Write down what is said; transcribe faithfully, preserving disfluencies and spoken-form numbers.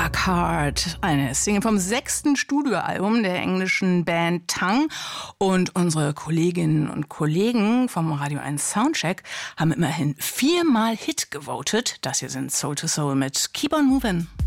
Dark Heart, eine Single vom sechsten Studioalbum der englischen Band Tongue. Und unsere Kolleginnen und Kollegen vom Radio eins Soundcheck haben immerhin viermal Hit gewotet. Das hier sind Soul to Soul mit Keep on Movin'.